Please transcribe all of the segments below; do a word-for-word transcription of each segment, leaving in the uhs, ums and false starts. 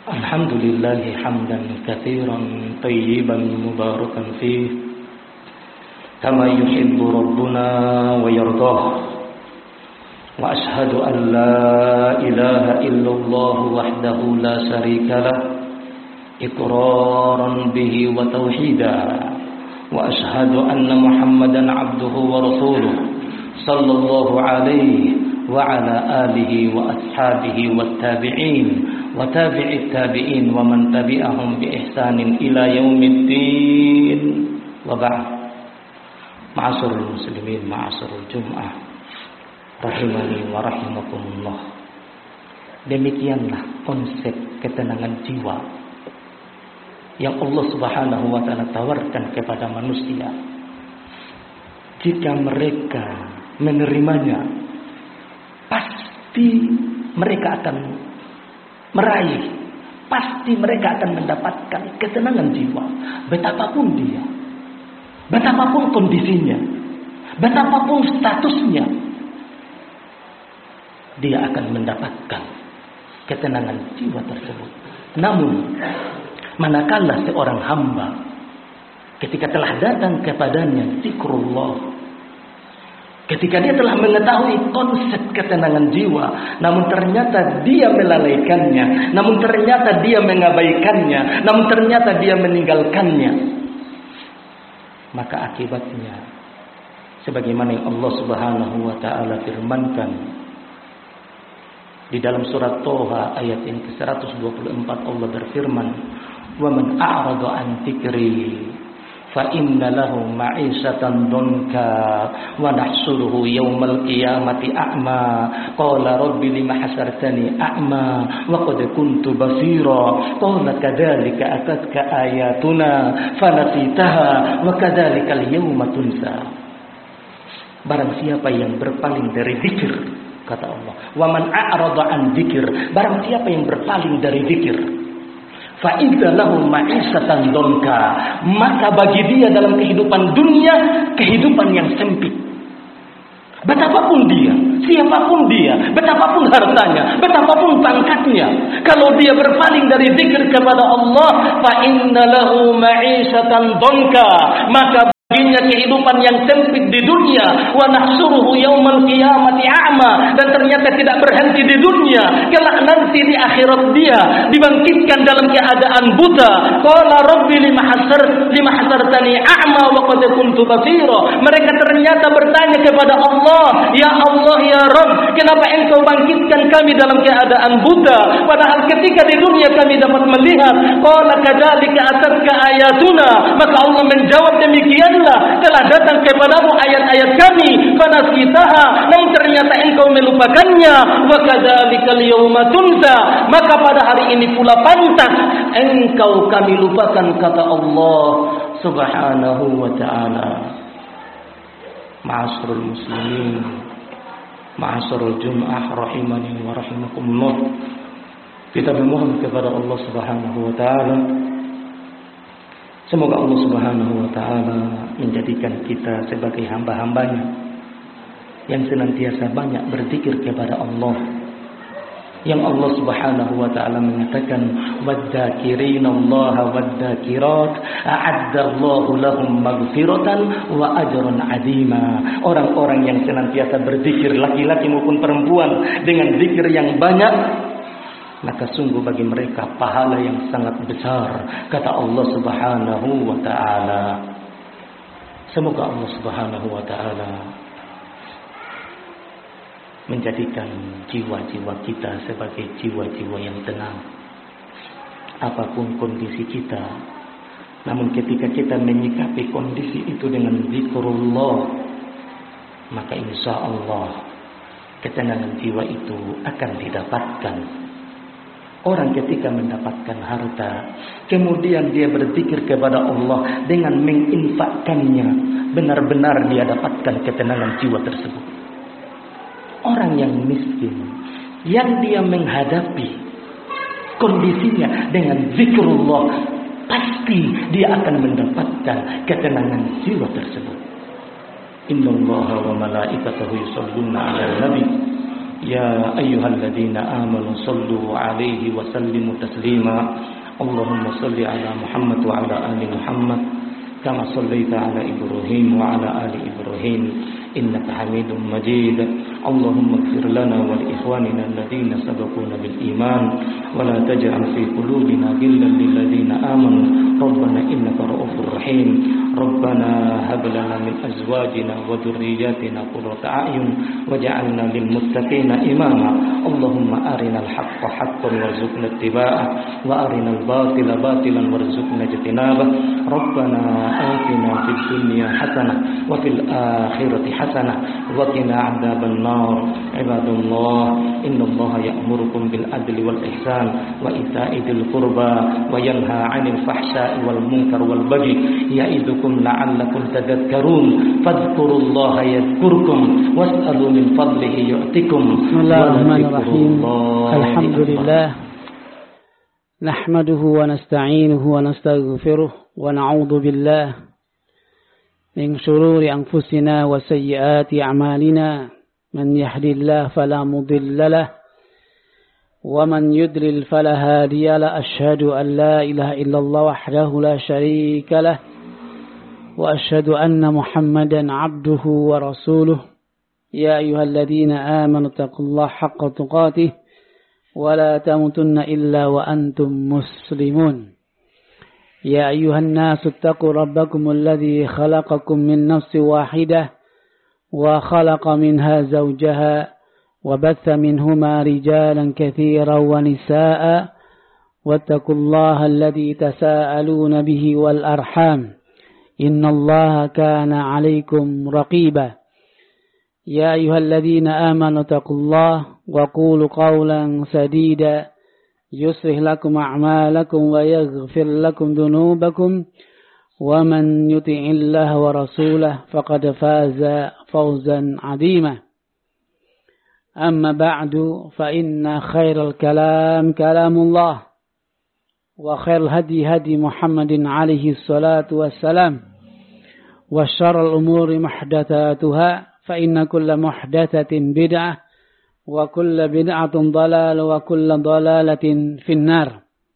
الحمد لله حمدا كثيرا طيبا مباركا فيه كما يحب ربنا ويرضاه وأشهد أن لا إله إلا الله وحده لا شريك له إقرارا به وتوحيدا وأشهد أن محمدا عبده ورسوله صلى الله عليه وعلى آله وأصحابه والتابعين وتابع التابعين ومن تبعهم بإحسان إلى يوم الدين وبعد. Ma'asyiral muslimin, ma'asyiral Jum'ah rahimani wa rahimakumullah. Demikianlah konsep ketenangan jiwa yang Allah Subhanahu wa taala tawarkan kepada manusia. Jika mereka menerimanya, pasti mereka akan meraih, pasti mereka akan mendapatkan ketenangan jiwa. Betapapun dia, betapapun kondisinya, betapapun statusnya, dia akan mendapatkan ketenangan jiwa tersebut. Namun, manakala seorang hamba ketika telah datang kepadanya zikrullah, ketika dia telah mengetahui konsep ketenangan jiwa, namun ternyata dia melalaikannya, namun ternyata dia mengabaikannya, namun ternyata dia meninggalkannya, maka akibatnya sebagaimana yang Allah Subhanahu wa taala firmankan di dalam surat Toha ayat yang ke seratus dua puluh empat, Allah berfirman, "Wa man a'rada an dzikri fa inna lahu ma'isatan dunka wa nahsuruhu yaumal qiyamati a'ma qala rabbi lima hasartani a'ma wa qad kuntu basira qala kadzalika atatka ayatuna fanasitaha wa kadzalikal yauma tunsa." Barang siapa yang berpaling dari zikir, kata Allah, wa man a'rada an dzikr, barang siapa yang berpaling dari zikir, fa idza lahu ma'isatan donka, maka bagi dia dalam kehidupan dunia kehidupan yang sempit. Betapapun dia, siapapun dia, betapapun hartanya, betapapun pangkatnya, kalau dia berpaling dari zikir kepada Allah, fa inna lahu ma'isatan donka, maka baginya kehidupan yang sempit di dunia. Wa nahsuruhu yaumal qiyamati a'ma, dan ternyata tidak berhenti di dunia, kelak nanti di akhirat dia dibangkitkan dalam keadaan buta. Qala rabbi lima hasar lima hasartani a'ma wa qad kuntu basira. Mereka ternyata bertanya kepada Allah, ya Allah, ya Rabb, kenapa engkau bangkitkan kami dalam keadaan buta, padahal ketika di dunia kami dapat melihat. Qala kadzalika atatka ayatuna, maka Allah menjawab, demikian telah datang kepadamu ayat-ayat kami, fanasitaha, namun ternyata engkau melupakannya, wa kadzalikal yauma tunsa, maka pada hari ini pula pantas engkau kami lupakan, kata Allah Subhanahu wa taala. Ma'asyiral muslimin, ma'asyiral Jum'ah rahimani wa rahimakumullah. Kita memohon kepada Allah Subhanahu wa taala, semoga Allah Subhanahu wa taala menjadikan kita sebagai hamba-hambanya yang senantiasa banyak berzikir kepada Allah. Yang Allah Subhanahu wa taala mengatakan, "Wadz-dzakirinallaha wadz-dzakirat a'addallahu lahum maghfiratan wa ajran 'azima." Orang-orang yang senantiasa berzikir, laki-laki maupun perempuan, dengan zikir yang banyak, maka sungguh bagi mereka pahala yang sangat besar, kata Allah Subhanahu wa taala. Semoga Allah Subhanahu wa taala menjadikan jiwa-jiwa kita sebagai jiwa-jiwa yang tenang apapun kondisi kita. Namun ketika kita menyikapi kondisi itu dengan zikrullah, maka insya Allah ketenangan jiwa itu akan didapatkan. Orang ketika mendapatkan harta, kemudian dia berzikir kepada Allah dengan menginfakkannya, benar-benar dia dapatkan ketenangan jiwa tersebut. Orang yang miskin, yang dia menghadapi kondisinya dengan zikrullah, pasti dia akan mendapatkan ketenangan jiwa tersebut. Innallaha wa malaikatahu yusholluna 'alan nabi يا أيها الذين آمنوا صلوا عليه وسلموا تسليما اللهم صل على محمد وعلى آل محمد كما صليت على إبراهيم وعلى آل إبراهيم إنك حميد مجيد اللهم اغفر لنا ولإخواننا الذين سبقونا بالإيمان ولا تجعل في قلوبنا غلا للذين آمنوا ربنا إنك رؤوف رحيم ربنا هب لنا من أزواجنا وذرياتنا قرة أعين واجعلنا للمتقين إماما اللهم أرنا الحق حقا وارزقنا اتباعه وأرنا الباطل باطلا وارزقنا اجتنابه ربنا آتنا في الدنيا حسنة وفي الآخرة حسنة وقنا عذاب النار عباد الله إن الله يأمركم بالعدل والإحسان وإيتاء ذي القربى وينهى عن الفحشاء والمنكر والبغي يعظكم لعلكم تذكرون فاذكروا الله يذكركم واسألوا من فضله يؤتكم بسم الله الرحمن الرحيم الحمد لله نحمده ونستعينه ونستغفره ونعوذ بالله من شرور أنفسنا وسيئات أعمالنا من يهدي الله فلا مضل له ومن يضلل فلا هادي له أشهد أن لا إله إلا الله وحده لا شريك له وأشهد أن محمدا عبده ورسوله يا أيها الذين آمنوا اتقوا الله حق تقاته ولا تموتن إلا وأنتم مسلمون يا أيها الناس اتقوا ربكم الذي خلقكم من نفس واحدة وخلق منها زوجها وبث منهما رجالا كثيرا ونساء واتقوا الله الذي تساءلون به والأرحام إن الله كان عليكم رقيبا يا أيها الذين آمنوا اتقوا الله وقولوا قولا سديدا يصلح لكم أعمالكم ويغفر لكم ذنوبكم ومن يطع الله ورسوله فقد فاز فوزا عظيما أما بعد فإن خير الكلام كلام الله وخير الهدي هدي محمد عليه الصلاة والسلام وشر الأمور محدثاتها فإن كل محدثة بدعة وكل بدعة ضلالة وكل ضلالة في النار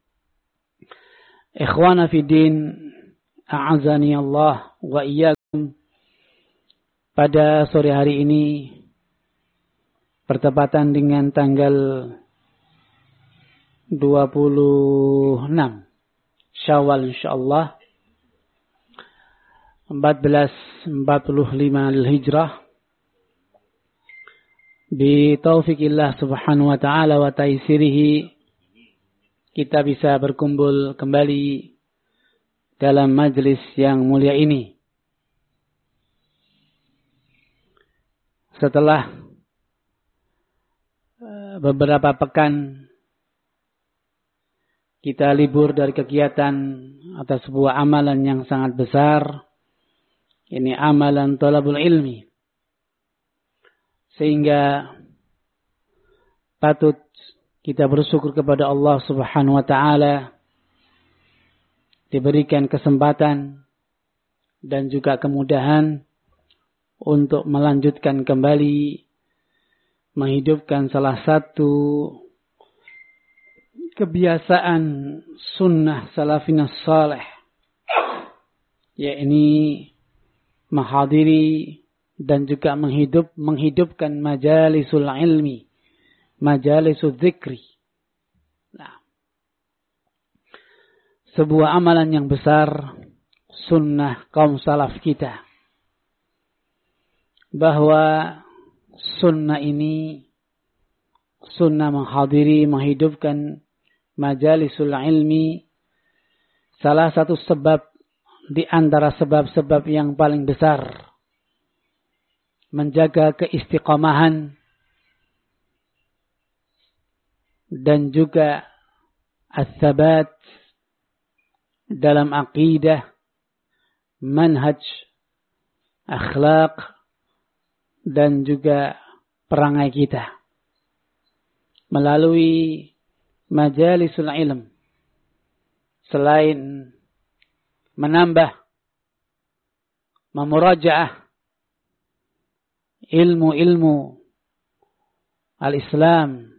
إخوانا في الدين أعزني الله وإياكم. Pada sore hari ini bertepatan dengan tanggal dua puluh enam Syawal insyaallah seribu empat ratus empat puluh lima Hijrah, bi taufikillah subhanahu wa ta'ala wa taisirihi kita bisa berkumpul kembali dalam majlis yang mulia ini. Setelah beberapa pekan kita libur dari kegiatan atas sebuah amalan yang sangat besar, ini amalan thalabul ilmi, sehingga patut kita bersyukur kepada Allah Subhanahu wa ta'ala diberikan kesempatan dan juga kemudahan untuk melanjutkan kembali menghidupkan salah satu kebiasaan sunnah salafina salih, yakni menghadiri dan juga menghidup, menghidupkan majalisul ilmi, majalisul dzikri. Nah, sebuah amalan yang besar, sunnah kaum salaf kita, bahwa sunnah ini, sunnah menghadiri, menghidupkan majalisul ilmi, salah satu sebab di antara sebab-sebab yang paling besar menjaga keistiqamahan dan juga ats-tsabat dalam aqidah, manhaj, akhlak, dan juga perangai kita melalui majalisul ilm. Selain menambah, memurajaah ilmu-ilmu al-Islam,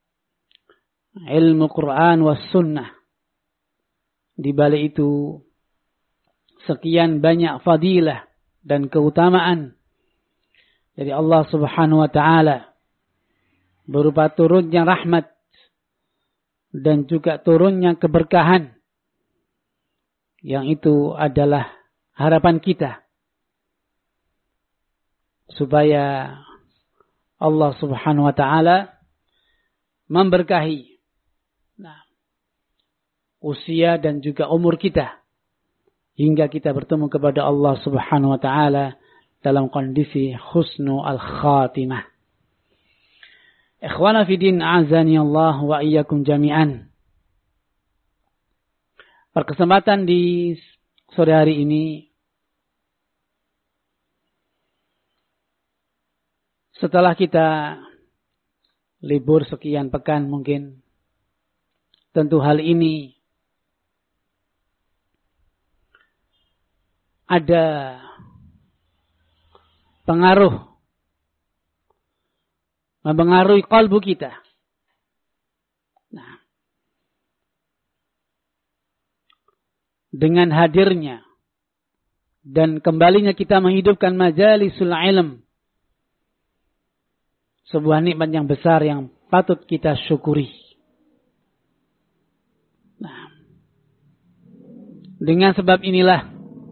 ilmu Quran was sunnah. Di balik itu sekian banyak fadilah dan keutamaan dari Allah Subhanahu wa taala berupa turunnya rahmat dan juga turunnya keberkahan, yang itu adalah harapan kita supaya Allah Subhanahu wa taala memberkahi nah, usia dan juga umur kita hingga kita bertemu kepada Allah Subhanahu wa taala dalam kondisi husnul khatimah. Ikhwana fi din, a'azani Allah wa iyyakum jami'an. Perkesempatan di sore hari ini, setelah kita libur sekian pekan mungkin, tentu hal ini ada pengaruh, mempengaruhi kalbu kita. Nah, dengan hadirnya dan kembalinya kita menghidupkan majalisul ilm, sebuah nikmat yang besar yang patut kita syukuri. Nah, dengan sebab inilah,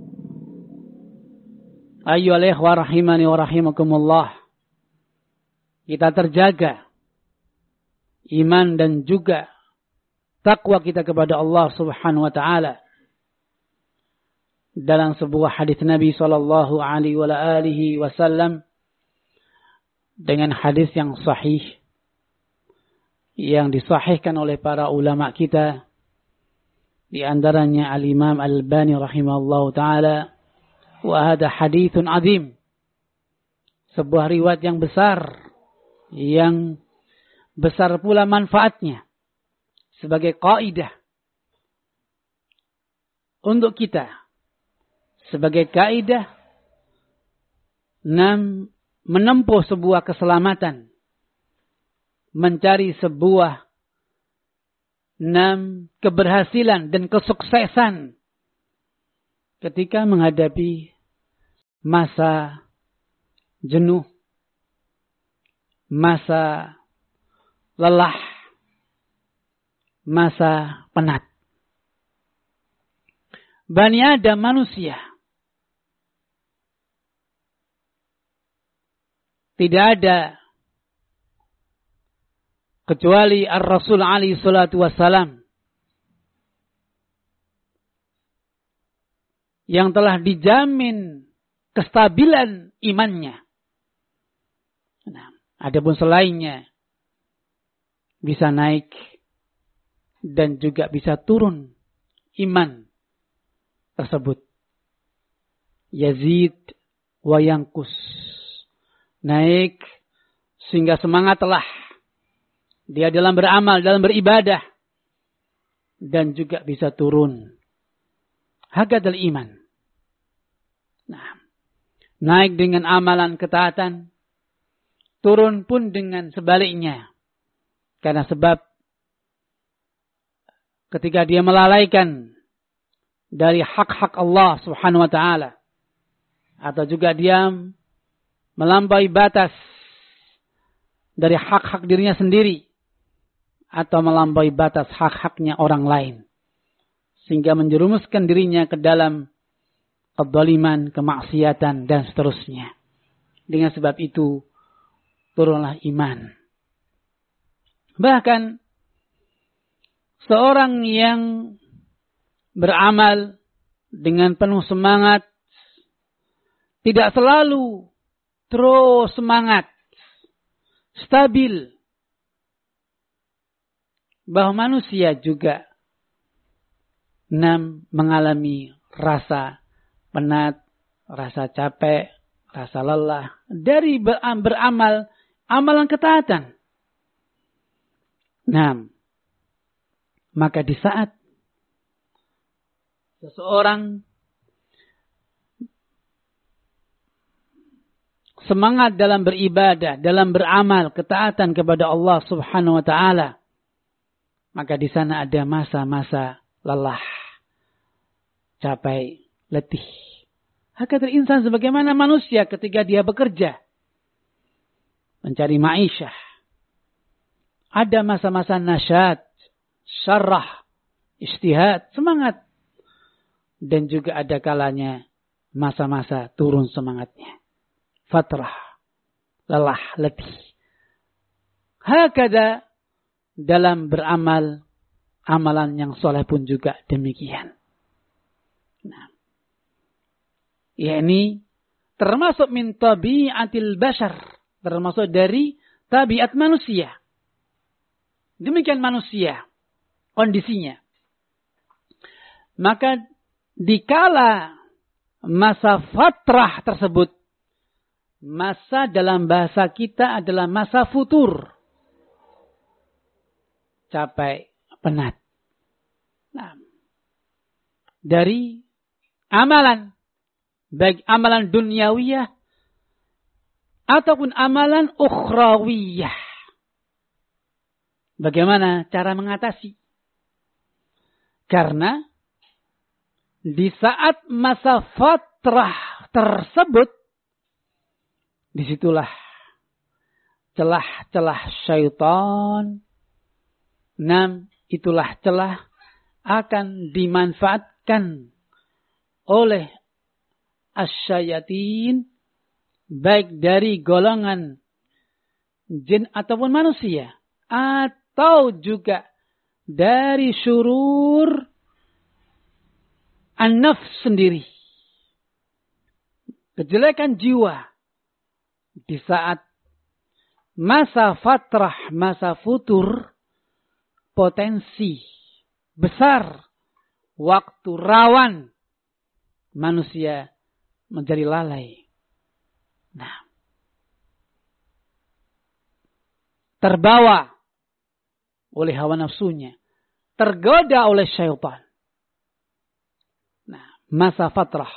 ayyuhal ikhwah rahimani wa rahimakumullah, kita terjaga iman dan juga takwa kita kepada Allah Subhanahu wa taala. Dalam sebuah hadis Nabi sallallahu alaihi wasallam, dengan hadis yang sahih yang disahihkan oleh para ulama kita, di antaranya Al-Imam Al-Albani rahimahullahu taala, wa hadha haditsun azim, sebuah riwayat yang besar, yang besar pula manfaatnya sebagai kaidah untuk kita, sebagai kaidah enam menempuh sebuah keselamatan, mencari sebuah enam keberhasilan dan kesuksesan ketika menghadapi masa jenuh, masa lelah, masa penat. Bani Adam, manusia, tidak ada kecuali Ar-Rasul alaihi salatu wassalam yang telah dijamin kestabilan imannya. Nah, adapun selainnya bisa naik dan juga bisa turun iman tersebut. Yazid wa yankus. Naik sehingga semangat telah dia dalam beramal, dalam beribadah, dan juga bisa turun. Hakadal iman. Nah, naik dengan amalan ketaatan, turun pun dengan sebaliknya. Karena sebab ketika dia melalaikan dari hak-hak Allah Subhanahu wa taala, atau juga dia melampaui batas dari hak-hak dirinya sendiri, atau melampaui batas hak-haknya orang lain, sehingga menjerumuskan dirinya ke dalam kezaliman, kemaksiatan, dan seterusnya. Dengan sebab itu turunlah iman. Bahkan seorang yang beramal dengan penuh semangat tidak selalu terus semangat, stabil. Bahwa manusia juga enam mengalami rasa penat, rasa capek, rasa lelah dari beramal amalan ketaatan. Nah, maka di saat seseorang semangat dalam beribadah, dalam beramal, ketaatan kepada Allah Subhanahu wa taala, maka di sana ada masa-masa lelah, capek, letih. Hakatul insan sebagaimana manusia ketika dia bekerja, mencari ma'isyah. Ada masa-masa nasyat, syarrah, ijtihad, semangat. Dan juga ada kalanya masa-masa turun semangatnya. Fatrah, lelah, letih. Hakada dalam beramal, amalan yang soleh pun juga demikian. Nah, yakni termasuk min tabi'atil bashar, termasuk dari tabiat manusia. Demikian manusia kondisinya. Maka dikala masa fatrah tersebut, masa dalam bahasa kita adalah masa futur. Capek, penat. Nah, dari amalan, baik amalan duniawiyah ataupun amalan ukhrawiyah. Bagaimana cara mengatasi? Karena di saat masa fatrah tersebut, disitulah celah-celah syaitan, nam, itulah celah akan dimanfaatkan oleh asyayatin, baik dari golongan jin ataupun manusia, atau juga dari syurur an-nafs sendiri. Kejelekan jiwa. Di saat masa fatrah, masa futur, potensi besar, waktu rawan, manusia menjadi lalai. Nah, terbawa oleh hawa nafsunya, tergoda oleh syaitan. Nah, masa fatrah.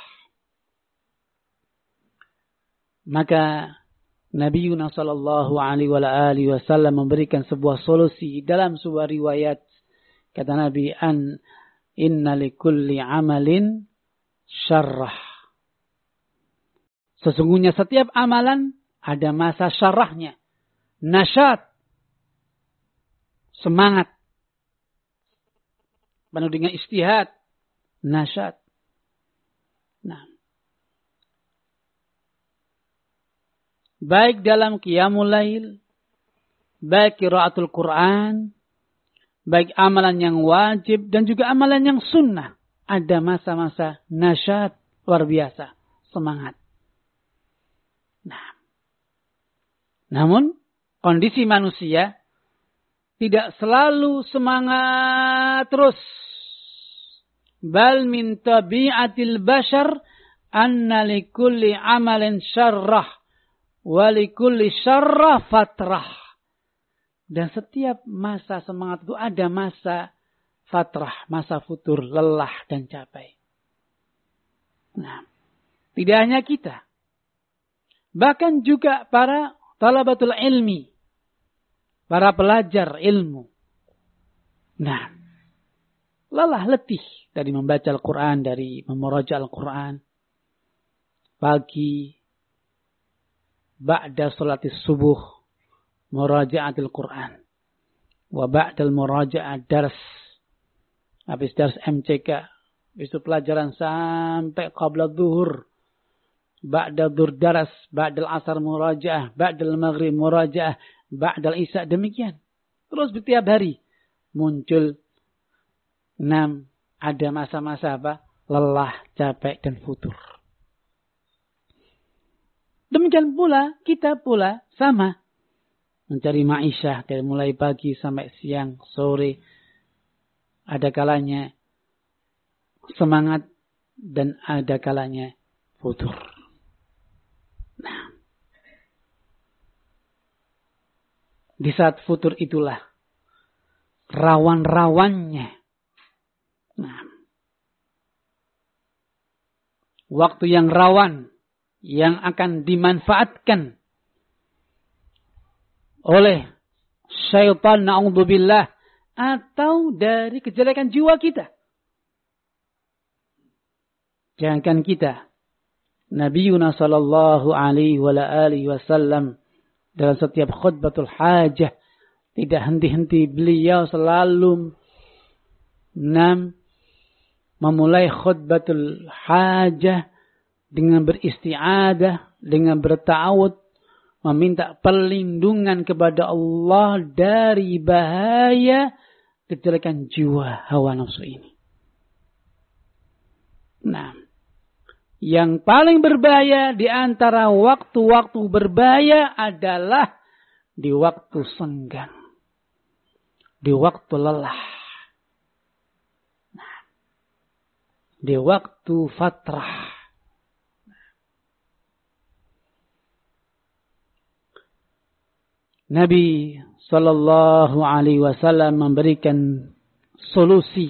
Maka Nabi Yunus sallallahu alaihi wasallam memberikan sebuah solusi dalam sebuah riwayat. Kata Nabi, an inna likulli amalin syarrah. Sesungguhnya setiap amalan ada masa syarrahnya. Nasyat. Semangat. Penuh dengan ijtihad. Nasyat. Nah. Baik dalam qiyamul lail, baik qiraatul Quran, baik amalan yang wajib dan juga amalan yang sunnah. Ada masa-masa nasyat luar biasa. Semangat. Nah. Namun, kondisi manusia tidak selalu semangat terus. Bal min tabi'atil bashar anna likulli amalin syarrah wa likulli syarrah fatrah. Dan setiap masa semangat itu ada masa fatrah, masa futur, lelah dan capek. Nah, tidak hanya kita. Bahkan juga para talabatul ilmi, para pelajar ilmu. Nah, lelah letih dari membaca Al-Quran, dari memuraja Al-Quran. Pagi, ba'da salatis subuh, muraja'atil Quran. Wa ba'dal muraja'at dars. Habis dars M C K. Habis itu pelajaran sampai qabla dhuhur. Ba'da dhuhr dars. Ba'dal asar muraja'ah. Ba'dal maghrib muraja'ah. Ba'dal isya. Demikian. Terus setiap hari muncul enam. Ada masa-masa apa? Lelah, capek, dan futur. Demikian pula, kita pula sama. Mencari ma'isyah dari mulai pagi sampai siang, sore. Ada kalanya semangat dan ada kalanya futur. Nah. Di saat futur itulah rawan-rawannya. Nah, waktu yang rawan yang akan dimanfaatkan oleh syaitan, na'udzubillah, atau dari kejelekan jiwa kita. Jangankan kita, Nabi Yunus sallallahu alaihi wa alihi wasallam dalam setiap khutbatul hajah tidak henti-henti beliau selalu enam memulai khutbatul hajah dengan beristi'adah, dengan berta'awud, meminta perlindungan kepada Allah dari bahaya kejelekan jiwa hawa nafsu ini. Nah, yang paling berbahaya di antara waktu-waktu berbahaya adalah di waktu senggang, di waktu lelah, nah, di waktu fatrah. Nabi sallallahu alaihi wasallam memberikan solusi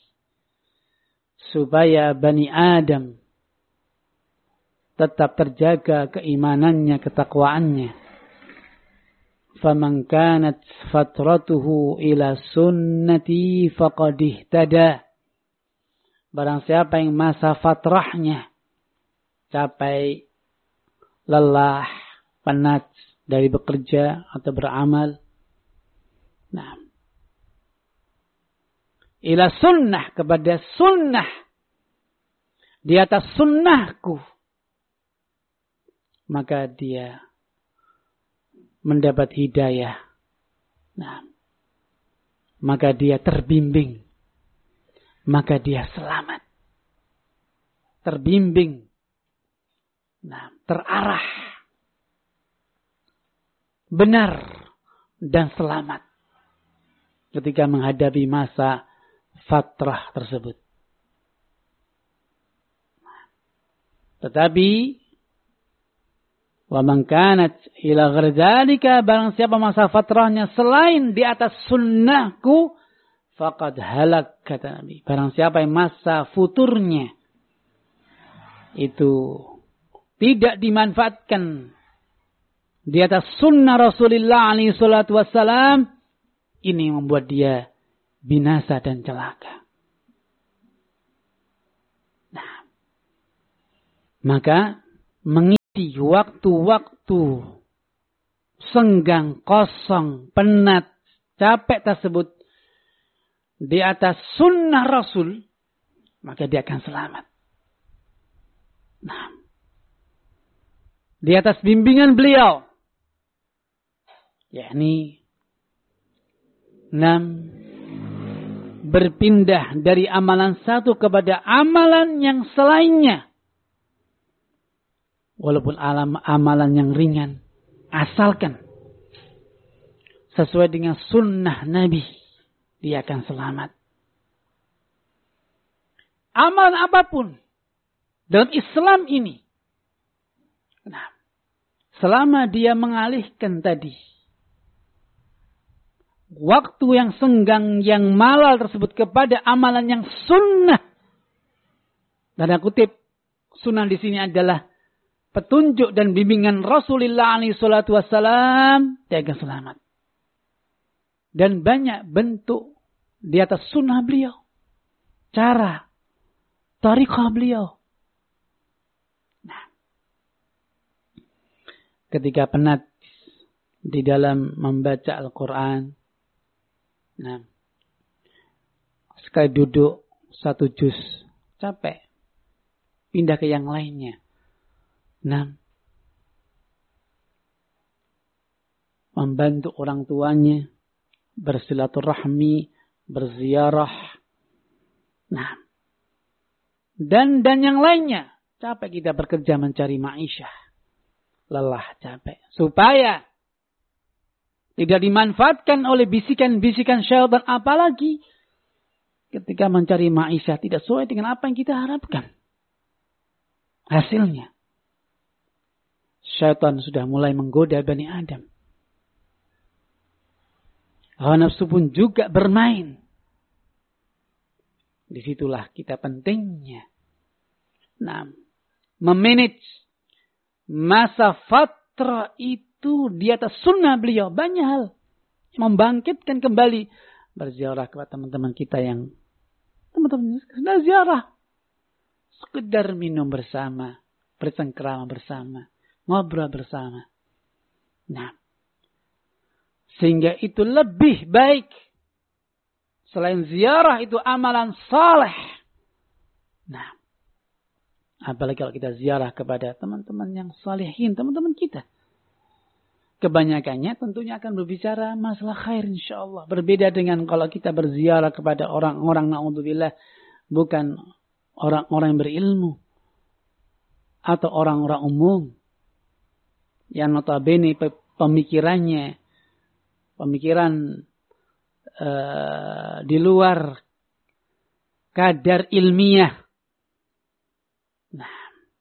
supaya Bani Adam tetap terjaga keimanannya, ketakwaannya. Faman kanat fatratuhu ila sunnati faqad ihtada. Barang siapa yang masa fatrahnya capai lelah, penat dari bekerja atau beramal. Nah, ila sunnah, kepada sunnah, di atas sunnahku, maka dia mendapat hidayah. Nah, maka dia terbimbing, maka dia selamat, terbimbing, nah, terarah, benar dan selamat ketika menghadapi masa fatrah tersebut. Tetapi wa man kanat ila ghairi dzalika, barang siapa masa fatrahnya selain di atas sunnahku, faqad halak, kata Nabi. Barang siapa yang masa futurnya itu tidak dimanfaatkan di atas sunnah Rasulullah alaihi salatu wassalam, ini membuat dia binasa dan celaka. Nah, maka mengisi waktu-waktu senggang, kosong, penat, capek tersebut di atas sunnah Rasul, maka dia akan selamat. Nah, di atas bimbingan beliau, yakni enam, berpindah dari amalan satu kepada amalan yang selainnya. Walaupun alam, amalan yang ringan, asalkan sesuai dengan sunnah Nabi, dia akan selamat. Amalan apapun dalam Islam ini, nah, selama dia mengalihkan tadi waktu yang senggang, yang malal tersebut kepada amalan yang sunnah. Dan aku kutip, sunnah di sini adalah petunjuk dan bimbingan Rasulullah alaihi salatu wassalam, dia akan selamat. Dan banyak bentuk di atas sunnah beliau, cara, tariqah beliau. Nah, ketika penat di dalam membaca Al-Quran, nah, sekali duduk satu juz, capek, pindah ke yang lainnya. Nah, membantu orang tuanya, bersilaturahmi, berziarah, nah, dan dan yang lainnya. Capek kita bekerja mencari ma'isyah, lelah, capek, supaya tidak dimanfaatkan oleh bisikan-bisikan syaitan, apalagi ketika mencari ma'isyah tidak sesuai dengan apa yang kita harapkan. Hasilnya, syaitan sudah mulai menggoda Bani Adam. Hawa nafsu pun juga bermain. Disitulah kita pentingnya, nah, memanage masa fatrah itu di atas sunnah beliau. Banyak hal membangkitkan kembali berziarah kepada teman-teman kita yang teman-teman sudah ziarah. Sekedar minum bersama, bersengkrama bersama, ngobrol bersama. Nah, sehingga itu lebih baik. Selain ziarah itu amalan saleh. Nah, apalagi kalau kita ziarah kepada teman-teman yang salihin, teman-teman kita. Kebanyakannya tentunya akan berbicara masalah khair insyaallah. Berbeda dengan kalau kita berziarah kepada orang-orang na'udzubillah bukan orang-orang yang berilmu atau orang-orang umum yang notabene pemikirannya pemikiran uh, di luar kadar ilmiah. Nah,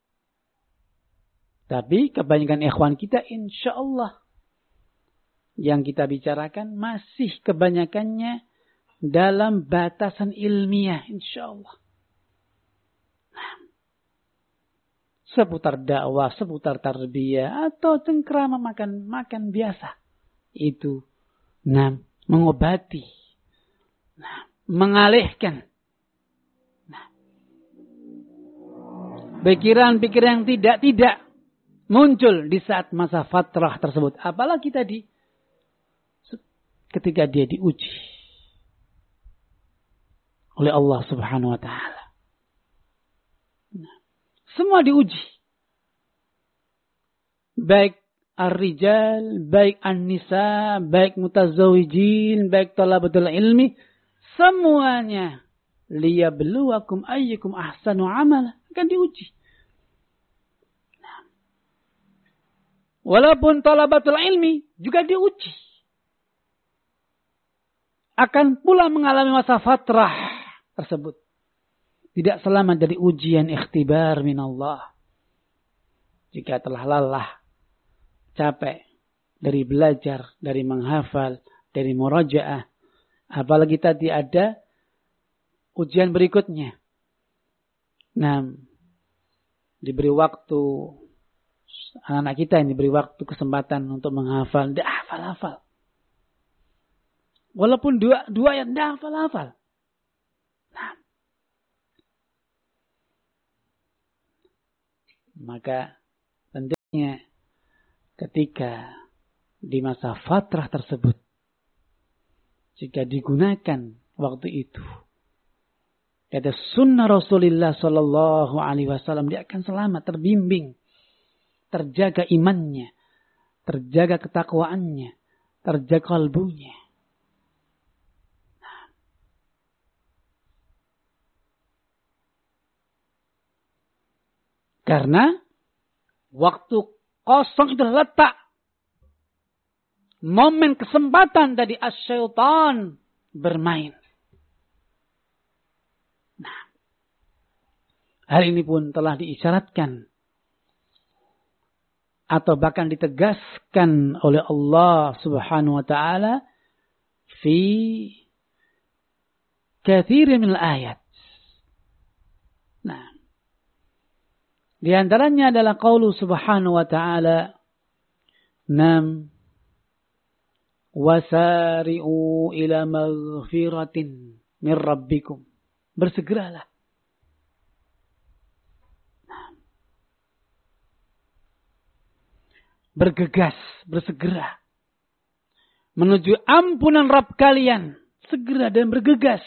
tapi kebanyakan ikhwan kita insyaallah yang kita bicarakan masih kebanyakannya dalam batasan ilmiah insyaallah. Nah, seputar dakwah, seputar tarbiyah atau cengkrama makan makan biasa. Itu nah, mengobati. Nah, mengalihkan. Nah, pikiran-pikiran yang tidak-tidak muncul di saat masa fatrah tersebut. Apalagi tadi ketika dia diuji oleh Allah Subhanahu wa taala. Nah, semua diuji. Baik ar-rijal, baik an-nisa, baik mutazawijin, baik talabatul ilmi, semuanya liyabluwakum ayyukum ahsanu amala, akan diuji. Nah, walaupun talabatul ilmi juga diuji. Akan pula mengalami masa fatrah tersebut. Tidak selamat dari ujian ikhtibar minallah. Jika telah lelah, capek dari belajar, dari menghafal, dari murajaah. Apalagi tadi ada ujian berikutnya. Nah, diberi waktu, anak-anak kita yang diberi waktu kesempatan untuk menghafal, dia hafal-hafal. Walaupun dua, dua yang dia hafal-hafal. Nah, maka tentunya ketika di masa fatrah tersebut, jika digunakan waktu itu, ada sunnah Rasulullah Sallallahu Alaihi Wasallam, dia akan selamat, terbimbing, terjaga imannya, terjaga ketakwaannya, terjaga kalbunya. Karena waktu kosong itu letak momen kesempatan dari asyaitan bermain. Nah, hal ini pun telah diisyaratkan atau bahkan ditegaskan oleh Allah Subhanahu wa taala fi katsirin minal ayat. Nah, di antaranya adalah qaulu Subhanahu wa ta'ala, nam wasari'u ila maghfiratin min rabbikum. Bersegeralah. Bergegas, bersegera menuju ampunan Rabb kalian. Segera dan bergegas.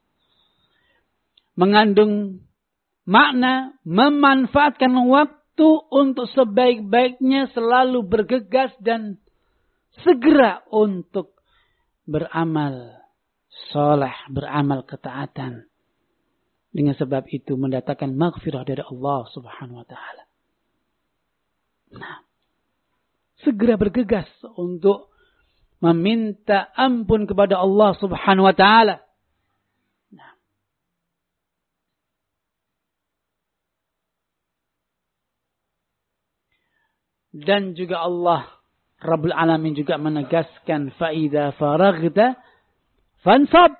Mengandung makna memanfaatkan waktu untuk sebaik-baiknya, selalu bergegas dan segera untuk beramal saleh, beramal ketaatan. Dengan sebab itu mendatangkan maghfirah dari Allah Subhanahu wa taala. Nah, segera bergegas untuk meminta ampun kepada Allah Subhanahu wa taala. Dan juga Allah Rabbul Alamin juga menegaskan fa'idha faraghta fansab.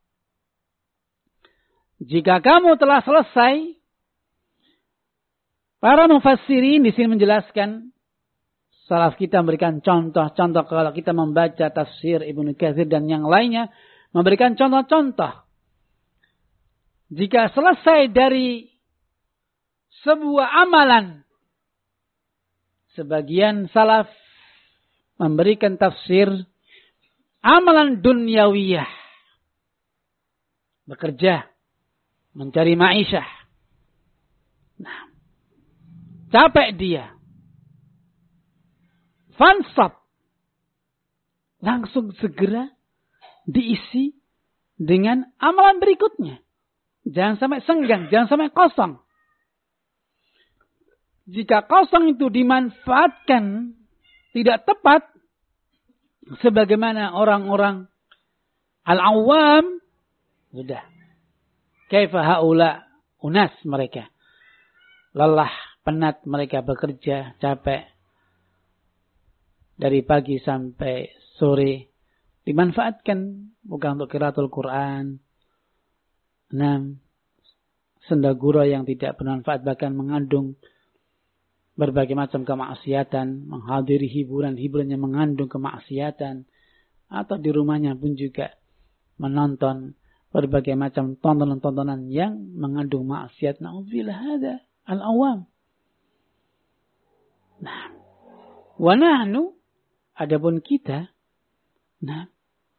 Jika kamu telah selesai Para mufassirin di sini menjelaskan, salaf kita memberikan contoh-contoh kalau kita membaca tafsir Ibnu Katsir dan yang lainnya, memberikan contoh-contoh. Jika selesai dari sebuah amalan, sebagian salaf memberikan tafsir amalan dunyawiyah. Bekerja, mencari ma'isyah. Nah, capek dia. Fansab. Langsung segera diisi dengan amalan berikutnya. Jangan sampai senggang, jangan sampai kosong. Jika kosong itu dimanfaatkan tidak tepat, sebagaimana orang-orang al-awwam, sudah. Kaifa haula unas mereka. Lelah, penat mereka bekerja, capek. Dari pagi sampai sore. Dimanfaatkan bukan untuk qiraatul Quran. Enam. Sendagura yang tidak bermanfaat bahkan mengandung berbagai macam kemaksiatan. Menghadiri hiburan-hiburan yang mengandung kemaksiatan. Atau di rumahnya pun juga menonton berbagai macam tontonan-tontonan yang mengandung maksiat. Na'udzubillah hadza al-awam. Nah, wa nahnu, adapun kita, nah,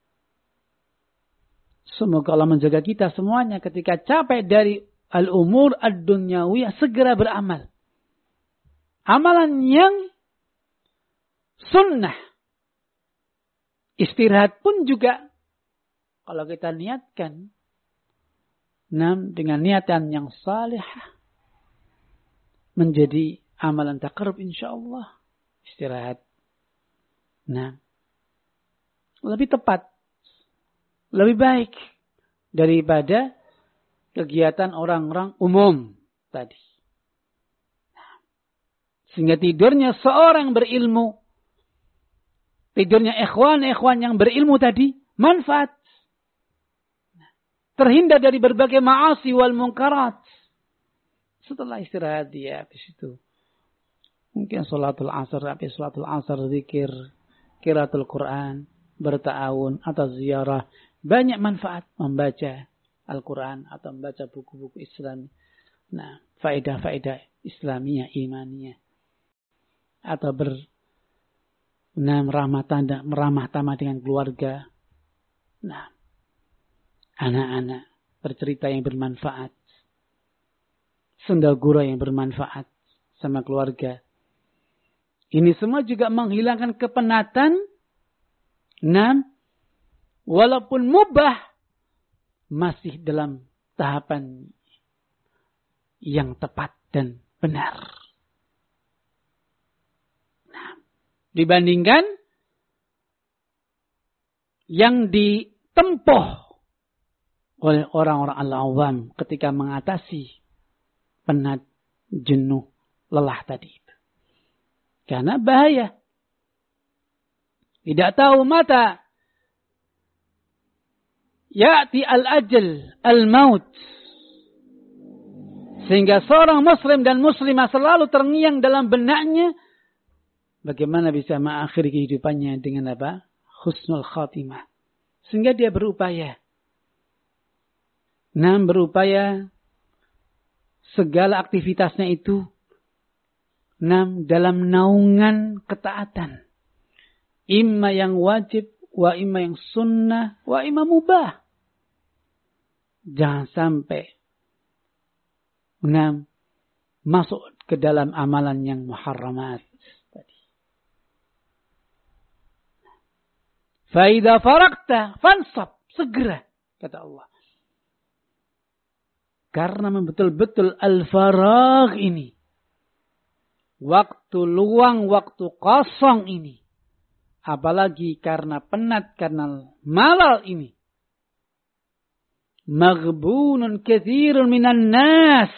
semoga Allah menjaga kita semuanya ketika capek dari al-umur ad-dunyawiyah, segera beramal. Amalan yang sunnah. Istirahat pun juga kalau kita niatkan, nah, dengan niatan yang salihah, menjadi amalan taqarrub insyaallah. Istirahat. Nah, lebih tepat, lebih baik daripada kegiatan orang-orang umum tadi. Nah, sehingga tidurnya seorang berilmu, tidurnya ikhwan-ikhwan yang berilmu tadi, manfaat. Terhindar dari berbagai ma'asi wal munkarat. Setelah istirahat dia habis itu. Mungkin sholatul asar, habis sholatul asar, zikir, qiraatul Quran, berta'awun, atau ziarah. Banyak manfaat membaca Al-Quran atau membaca buku-buku Islam. Nah, faedah-faedah Islamiyah, imaniyah. Atau ber nah, meramah tanda, meramah tamah dengan keluarga. Nah, anak-anak bercerita yang bermanfaat. Sendagura yang bermanfaat sama keluarga. Ini semua juga menghilangkan kepenatan. Nah, walaupun mubah, masih dalam tahapan yang tepat dan benar. Nah, dibandingkan yang ditempuh oleh orang-orang al-awam ketika mengatasi penat, jenuh, lelah tadi. Karena bahaya. Tidak tahu mata ya'ti al-ajal, al-maut. Sehingga seorang muslim dan muslimah selalu terngiang dalam benaknya bagaimana bisa mengakhiri kehidupannya dengan apa? Husnul khatimah. Sehingga dia berupaya. Nah, berupaya segala aktivitasnya itu nah, dalam naungan ketaatan. Imma yang wajib, wa imma yang sunnah, wa imma mubah. Jangan sampai nah, masuk ke dalam amalan yang muharramat. Faida farakta fansab. Segera, kata Allah. Karena betul-betul al-faragh ini. Waktu luang, waktu kosong ini. Apalagi karena penat, karena malal ini. Maghbunun katsirun minan nas.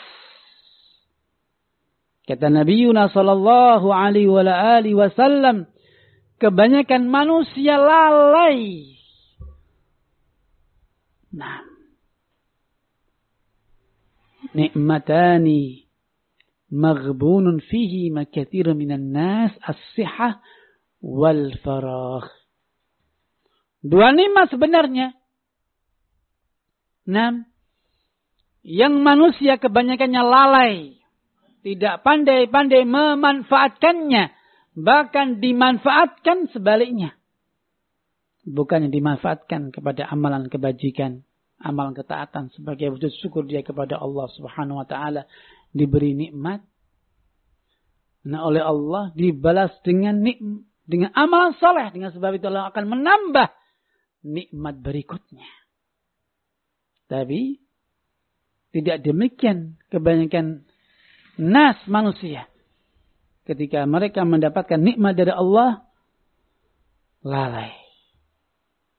Kata Nabi Yunus sallallahu alaihi wa alihi wasallam, kebanyakan manusia lalai. Nah, nikmatani maghbunun fihi ma katsirun minan nas as-sihah wal faragh. Dua nikmat sebenarnya. Enam. Yang manusia kebanyakannya lalai. Tidak pandai-pandai memanfaatkannya. Bahkan dimanfaatkan sebaliknya. Bukannya dimanfaatkan kepada amalan kebajikan. Amalan ketaatan sebagai wujud syukur dia kepada Allah subhanahu wa ta'ala. Diberi nikmat. Nah oleh Allah dibalas dengan nikmat. Dengan amalan soleh. Dengan sebab itu Allah akan menambah nikmat berikutnya. Tapi tidak demikian kebanyakan nas manusia. Ketika mereka mendapatkan nikmat dari Allah, lalai.